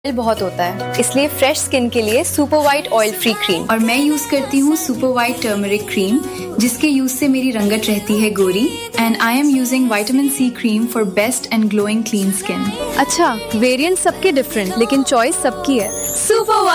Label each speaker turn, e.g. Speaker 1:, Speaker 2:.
Speaker 1: बहुत होता है, इसलिए फ्रेश स्किन के लिए super white oil free cream.
Speaker 2: और मैं यूज करती हूँ सुपर वाइट टर्मरिक क्रीम, जिसके यूज से मेरी रंगत रहती है गोरी। And I am using vitamin C cream for best and glowing clean skin.
Speaker 1: अच्छा, वेरिएंट सबके डिफरेंट, लेकिन चॉइस सबकी है।
Speaker 2: सुपर